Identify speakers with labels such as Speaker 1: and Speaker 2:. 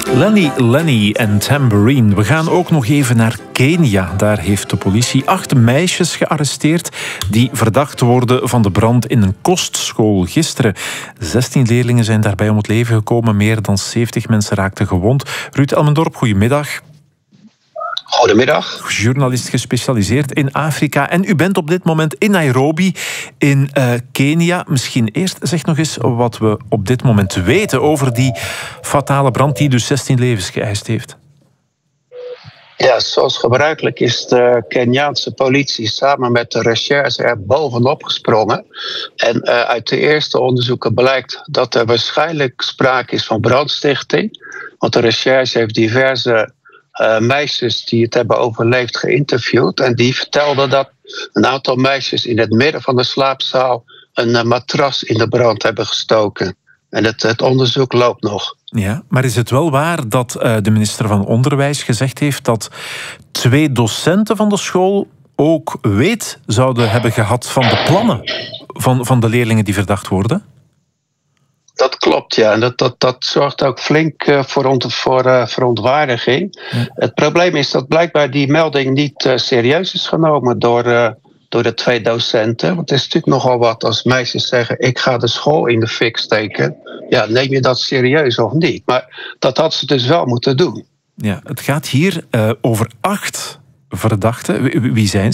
Speaker 1: Lenny en Tambourine. We gaan ook nog even naar Kenia. Daar heeft de politie 8 meisjes gearresteerd die verdacht worden van de brand in een kostschool gisteren. 16 leerlingen zijn daarbij om het leven gekomen. Meer dan 70 mensen raakten gewond. Ruud Elmendorp, goedemiddag.
Speaker 2: Goedemiddag.
Speaker 1: Journalist gespecialiseerd in Afrika. En u bent op dit moment in Nairobi, in Kenia. Misschien eerst zeg nog eens wat we op dit moment weten over die fatale brand die dus 16 levens geëist heeft.
Speaker 2: Ja, zoals gebruikelijk is de Keniaanse politie samen met de recherche er bovenop gesprongen. En uit de eerste onderzoeken blijkt dat er waarschijnlijk sprake is van brandstichting. Want de recherche heeft diverse meisjes die het hebben overleefd geïnterviewd. En die vertelden dat een aantal meisjes in het midden van de slaapzaal een matras in de brand hebben gestoken. En het onderzoek loopt nog.
Speaker 1: Ja, maar is het wel waar dat de minister van Onderwijs gezegd heeft dat 2 docenten van de school ook weet zouden hebben gehad van de plannen van de leerlingen die verdacht worden?
Speaker 2: Dat klopt, ja. En dat zorgt ook flink voor verontwaardiging. Ja. Het probleem is dat blijkbaar die melding niet serieus is genomen door de 2 docenten. Want het is natuurlijk nogal wat als meisjes zeggen: ik ga de school in de fik steken. Ja, neem je dat serieus of niet? Maar dat had ze dus wel moeten doen.
Speaker 1: Ja, het gaat hier over 8 verdachten. Wie zijn